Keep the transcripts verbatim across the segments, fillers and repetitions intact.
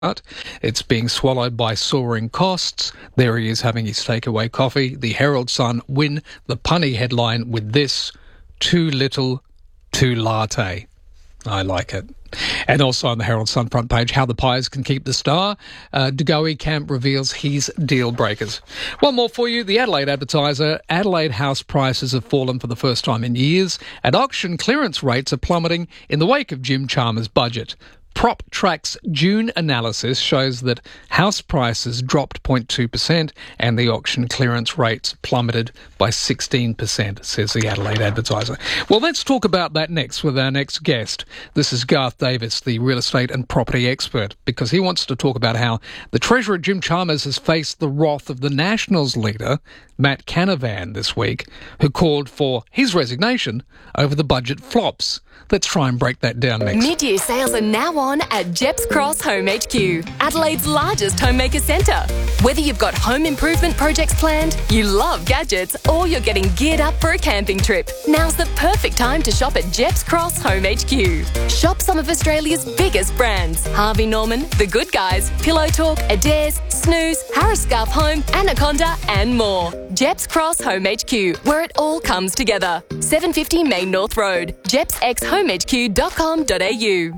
It's being swallowed by soaring costs. There he is having his takeaway coffee. The Herald Sun win the punny headline with this: too little, too latte. I like it. And also on the Herald Sun front page, how the Pies can keep the star. Uh, Dugowie Camp reveals his deal breakers. One more for you. The Adelaide Advertiser. Adelaide house prices have fallen for the first time in years, and auction clearance rates are plummeting in the wake of Jim Chalmers' budget. PropTrack's June analysis shows that house prices dropped zero point two percent and the auction clearance rates plummeted by sixteen percent, says the Adelaide Advertiser. Well, let's talk about that next with our next guest. This is Garth Davis, the real estate and property expert, because he wants to talk about how the Treasurer Jim Chalmers has faced the wrath of the Nationals leader, Matt Canavan, this week, who called for his resignation over the budget flops. Let's try and break that down next. Mid-year sales are now on at Jeps Cross Home H Q, Adelaide's largest homemaker centre. Whether you've got home improvement projects planned, you love gadgets, or you're getting geared up for a camping trip, now's the perfect time to shop at Jeps Cross Home H Q. Shop some of Australia's biggest brands: Harvey Norman, The Good Guys, Pillow Talk, Adairs, Snooze, Harris Scarf Home, Anaconda, and more. Jeps Cross Home H Q, where it all comes together. seven fifty Main North Road, jeps x home h q dot com dot a u.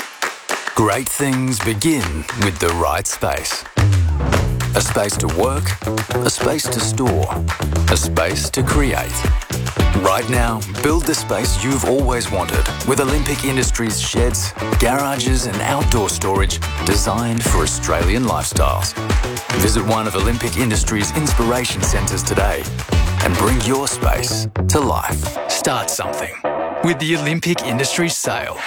Great things begin with the right space. A space to work, a space to store, a space to create. Right now, build the space you've always wanted with Olympic Industries sheds, garages and outdoor storage designed for Australian lifestyles. Visit one of Olympic Industries' inspiration centres today and bring your space to life. Start something with the Olympic Industries sale.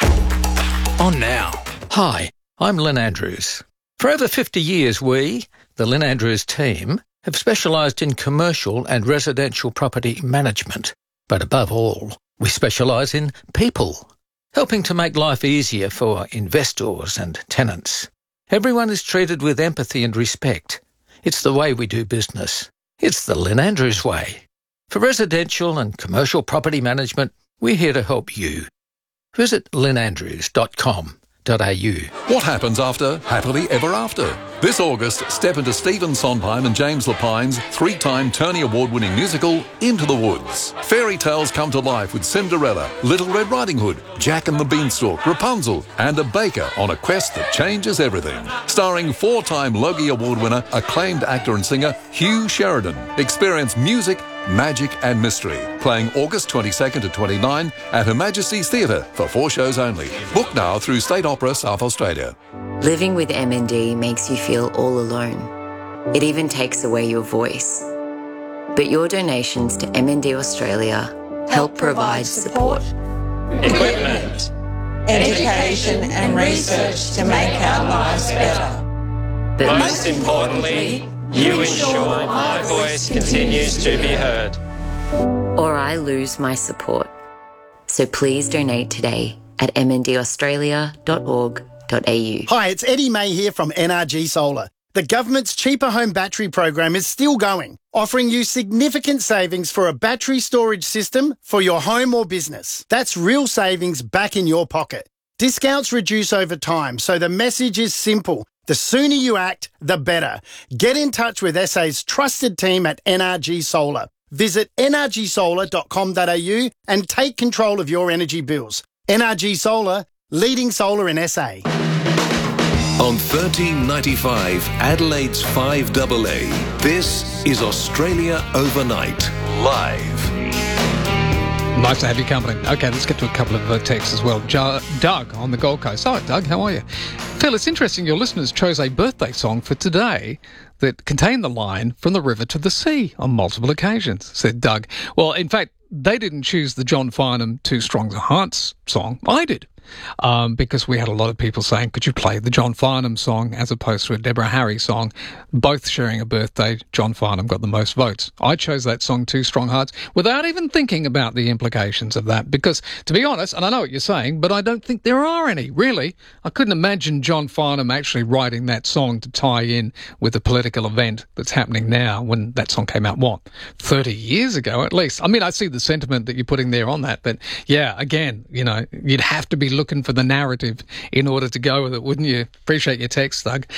On now. Hi, I'm Lynn Andrews. For over fifty years, we, the Lynn Andrews team, have specialised in commercial and residential property management. But above all, we specialise in people, helping to make life easier for investors and tenants. Everyone is treated with empathy and respect. It's the way we do business. It's the Lynn Andrews way. For residential and commercial property management, we're here to help you. Visit lynn andrews dot com. What happens after Happily Ever After? This August, step into Stephen Sondheim and James Lapine's three-time Tony Award-winning musical, Into the Woods. Fairy tales come to life with Cinderella, Little Red Riding Hood, Jack and the Beanstalk, Rapunzel, and a baker on a quest that changes everything. Starring four-time Logie Award winner, acclaimed actor and singer Hugh Sheridan. Experience music, magic and mystery. Playing August twenty-second to twenty-ninth at Her Majesty's Theatre for four shows only. Book now through State Opera South Australia. Living with M N D makes you feel all alone. It even takes away your voice. But your donations to M N D Australia help provide support, equipment, education and research to make our lives better. But most importantly, you ensure my voice continues to be heard. or I lose my support. So please donate today at m n d australia dot org dot a u. Hi, it's Eddie May here from N R G Solar. The government's Cheaper Home Battery program is still going, offering you significant savings for a battery storage system for your home or business. That's real savings back in your pocket. Discounts reduce over time, so the message is simple. The sooner you act, the better. Get in touch with S A's trusted team at N R G Solar. Visit n r g solar dot com dot a u and take control of your energy bills. N R G Solar, leading solar in S A. On thirteen ninety-five, Adelaide's five A A, this is Australia Overnight, live. Nice to have you company. Okay, let's get to a couple of uh, texts as well. Jo- Doug on the Gold Coast. Hi, Doug. How are you? Phil, it's interesting your listeners chose a birthday song for today that contained the line "From the River to the Sea" on multiple occasions, said Doug. Well, in fact, they didn't choose the John Farnham Too Strong to Hearts song. I did. Um, because we had a lot of people saying, could you play the John Farnham song as opposed to a Deborah Harry song? Both sharing a birthday. John Farnham got the most votes. I chose that song, Two Strong Hearts, without even thinking about the implications of that. Because, to be honest, and I know what you're saying, but I don't think there are any, really. I couldn't imagine John Farnham actually writing that song to tie in with the political event that's happening now when that song came out, what, thirty years ago at least? I mean, I see the sentiment that you're putting there on that, but yeah, again, you know, you'd have to be looking for the narrative in order to go with it, wouldn't you? Appreciate your text, Doug.